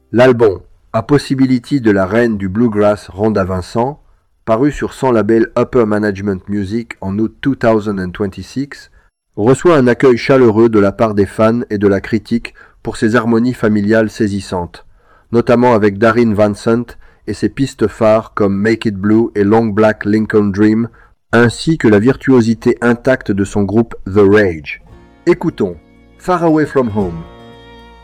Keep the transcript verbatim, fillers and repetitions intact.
L'album A Possibility de la reine du bluegrass Rhonda Vincent, paru sur son label Upper Management Music en août deux mille vingt-six, reçoit un accueil chaleureux de la part des fans et de la critique pour ses harmonies familiales saisissantes, notamment avec Darin Vincent et ses pistes phares comme Make It Blue et Long Black Lincoln Dream, ainsi que la virtuosité intacte de son groupe The Rage. Écoutons Far Away From Home.